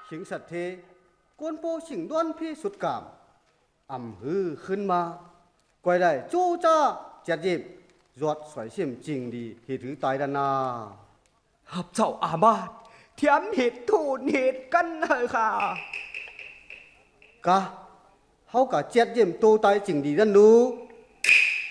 ขิงสัตเทกวนโปสิงด้วนพี่สุดกามอ่ำฮือขึ้นมาก้อยได้จู้จ้าเจ็ดยิบรวดสวยเสียมจริงดีเหตุถือตายดานาหับเจ้าอามาตเทียมเหตุทูนเหตุกันเหรอค่ะกะเฮากะเจ็ดยิบตูตายจริงดีดันดู